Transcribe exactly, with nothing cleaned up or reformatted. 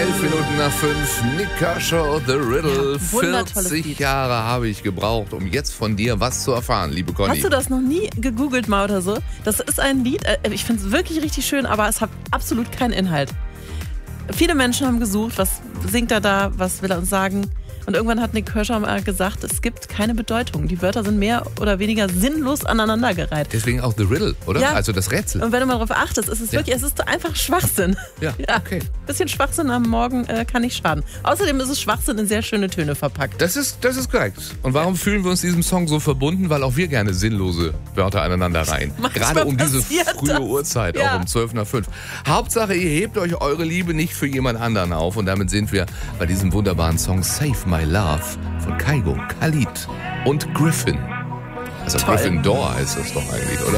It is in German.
Elf Minuten nach fünf, Nik Kershaw, The Riddle. Ja, wundertolles vierzig Lied. Jahre habe ich gebraucht, um jetzt von dir was zu erfahren, liebe Conny. Hast du das noch nie gegoogelt mal oder so? Das ist ein Lied, äh, ich finde es wirklich richtig schön, aber es hat absolut keinen Inhalt. Viele Menschen haben gesucht, was singt er da, was will er uns sagen? Und irgendwann hat Nik Kershaw mal gesagt, es gibt keine Bedeutung. Die Wörter sind mehr oder weniger sinnlos aneinandergereiht. Deswegen auch The Riddle, oder? Ja. Also das Rätsel. Und wenn du mal darauf achtest, ist es Ja. wirklich, es ist einfach Schwachsinn. Ja, okay. Bisschen Schwachsinn am Morgen äh, kann nicht schaden. Außerdem ist es Schwachsinn in sehr schöne Töne verpackt. Das ist, das ist korrekt. Und warum fühlen wir uns diesem Song so verbunden? Weil auch wir gerne sinnlose Wörter aneinander reihen. Manchmal Gerade um diese passiert frühe das. Uhrzeit, Ja. auch um zwölf nach fünf. Hauptsache, ihr hebt euch eure Liebe nicht für jemand anderen auf. Und damit sind wir bei diesem wunderbaren Song Save My Love von Kygo, Khalid und Griffin. Also Toll. Gryffindor heißt das doch eigentlich, oder?